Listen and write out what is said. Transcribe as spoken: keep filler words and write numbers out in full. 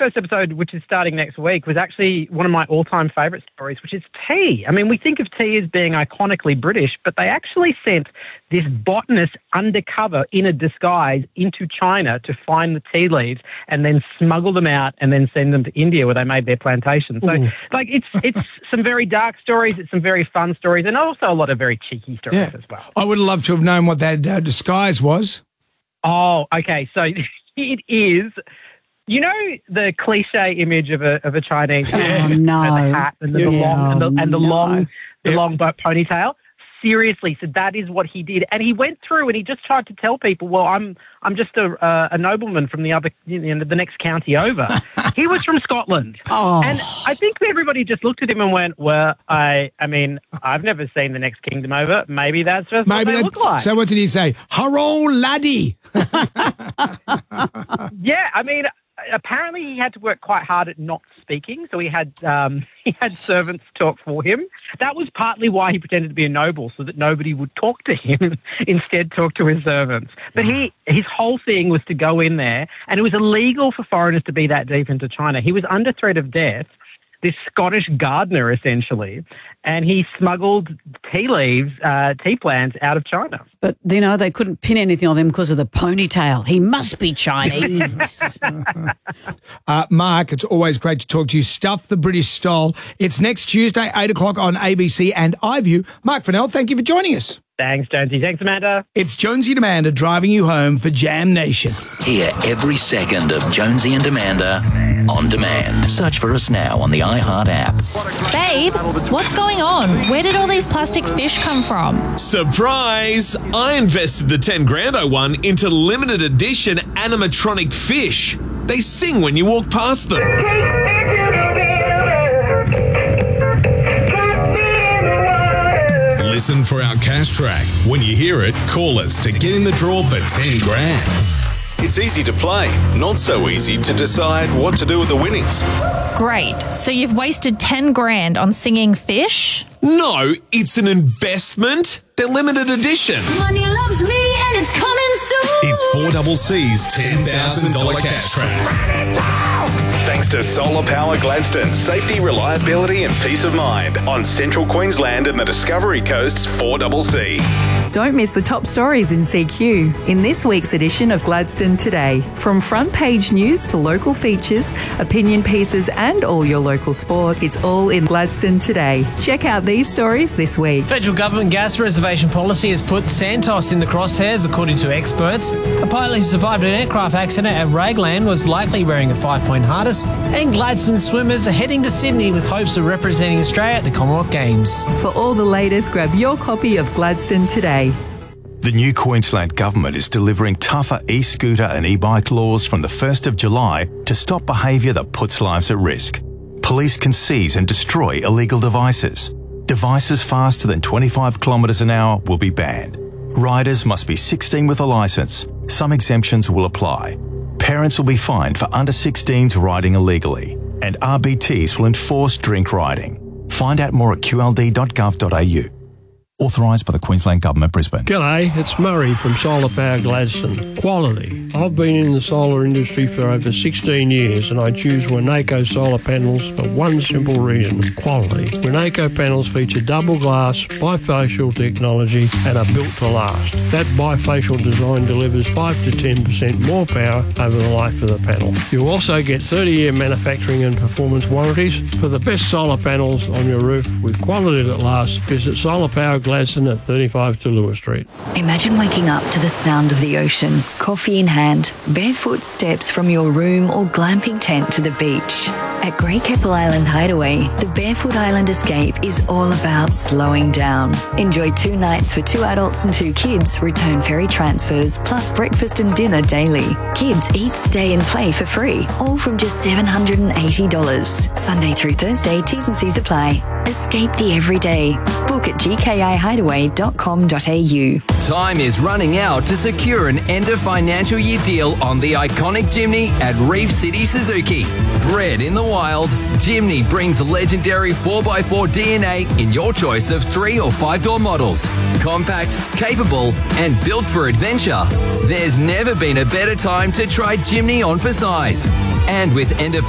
first episode, which is starting next week, was actually one of my all-time favourite stories, which is tea. I mean, we think of tea as being iconically British, but they actually sent this botanist undercover in a disguise into China to find the tea leaves and then smuggle them out and then send them to India where they made their plantation. So, Ooh. like, it's it's some very dark stories, it's some very fun stories, and also a lot of very cheeky stories yeah. as well. I would have loved to have known what that uh, disguise was. Oh, okay. So it is... You know the cliche image of a of a Chinese man oh, no. and the hat and the, yeah, the long and the, and the no. long the yeah. long ponytail. Seriously, so that is what he did, and he went through and he just tried to tell people, "Well, I'm I'm just a uh, a nobleman from the other you know, the next county over." He was from Scotland, oh. and I think everybody just looked at him and went, "Well, I I mean, I've never seen the next kingdom over. Maybe that's just Maybe what they look like." So what did he say? "Hello, laddie." Yeah, I mean. Apparently, he had to work quite hard at not speaking, so he had um, he had servants talk for him. That was partly why he pretended to be a noble, so that nobody would talk to him. Instead, talk to his servants. But he his whole thing was to go in there, and it was illegal for foreigners to be that deep into China. He was under threat of death. This Scottish gardener, essentially, and he smuggled tea leaves, uh, tea plants out of China. But, you know, they couldn't pin anything on them because of the ponytail. He must be Chinese. uh, Mark, it's always great to talk to you. Stuff the British Stole. It's next Tuesday, eight o'clock on A B C and iView. Mark Fennell, thank you for joining us. Thanks, Jonesy. Thanks, Amanda. It's Jonesy and Amanda driving you home for Jam Nation. Hear every second of Jonesy and Amanda on demand. Search for us now on the iHeart app. Babe, what's going on? Where did all these plastic fish come from? Surprise! I invested the ten grand I won into limited edition animatronic fish. They sing when you walk past them. Listen for our cash track. When you hear it, call us to get in the draw for ten grand. It's easy to play, not so easy to decide what to do with the winnings. Great. So you've wasted ten grand on singing fish? No, it's an investment. They're limited edition. Money loves me and it's coming soon. It's four double C's ten thousand dollars cash track. Thanks to Solar Power Gladstone. Safety, reliability and peace of mind on Central Queensland and the Discovery Coast's four double C. Don't miss the top stories in C Q in this week's edition of Gladstone Today. From front page news to local features, opinion pieces and all your local sport, it's all in Gladstone Today. Check out these stories this week. Federal government gas reservation policy has put Santos in the crosshairs, according to experts. A pilot who survived an aircraft accident at Raglan was likely wearing a five-point harness, and Gladstone swimmers are heading to Sydney with hopes of representing Australia at the Commonwealth Games. For all the latest, grab your copy of Gladstone Today. The new Queensland Government is delivering tougher e-scooter and e-bike laws from the first of July to stop behaviour that puts lives at risk. Police can seize and destroy illegal devices. Devices faster than twenty-five kilometres an hour will be banned. Riders must be sixteen with a licence. Some exemptions will apply. Parents will be fined for under sixteens riding illegally. And R B Ts will enforce drink riding. Find out more at q l d dot gov dot a u. Authorised by the Queensland Government, Brisbane. G'day, it's Murray from Solar Power Gladstone. Quality. I've been in the solar industry for over sixteen years and I choose Renaco solar panels for one simple reason, quality. Renaco panels feature double glass, bifacial technology and are built to last. That bifacial design delivers five to ten percent more power over the life of the panel. You'll also get thirty year manufacturing and performance warranties. For the best solar panels on your roof with quality that lasts, visit Solar Power Gladstone at thirty-five to Lewis Street. Imagine waking up to the sound of the ocean, coffee in hand, barefoot steps from your room or glamping tent to the beach. At Grey Keppel Island Hideaway, the Barefoot Island Escape is all about slowing down. Enjoy two nights for two adults and two kids, return ferry transfers, plus breakfast and dinner daily. Kids eat, stay and play for free, all from just seven hundred eighty dollars. Sunday through Thursday, T's and C's apply. Escape the everyday. Book at g k i hideaway dot com dot a u. Time is running out to secure an end of financial year deal on the iconic Jimny at Reef City Suzuki. Bred in the wild, Jimny brings legendary four by four D N A in your choice of three or five door models. Compact, capable, and built for adventure. There's never been a better time to try Jimny on for size. And with end of